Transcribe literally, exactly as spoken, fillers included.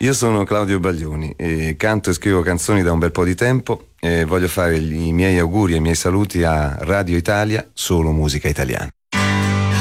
Io sono Claudio Baglioni e canto e scrivo canzoni da un bel po' di tempo e voglio fare i miei auguri e i miei saluti a Radio Italia, solo musica italiana.